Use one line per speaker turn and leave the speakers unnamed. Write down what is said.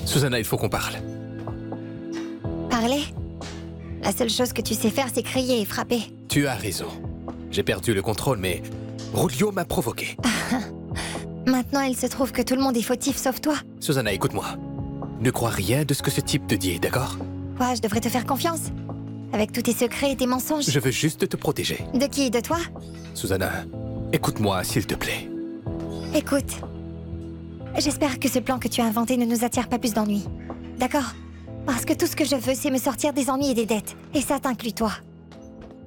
Susanna, il faut qu'on parle.
Parler? La seule chose que tu sais faire, c'est crier et frapper.
Tu as raison. J'ai perdu le contrôle, mais Rulio m'a provoqué.
Maintenant, il se trouve que tout le monde est fautif sauf toi.
Susanna, écoute-moi. Ne crois rien de ce que ce type te dit, d'accord?
Quoi, je devrais te faire confiance? Avec tous tes secrets et tes mensonges?
Je veux juste te protéger.
De qui? De toi?
Susanna, écoute-moi, s'il te plaît.
Écoute, j'espère que ce plan que tu as inventé ne nous attire pas plus d'ennuis. D'accord? Parce que tout ce que je veux, c'est me sortir des ennuis et des dettes. Et ça t'inclut toi.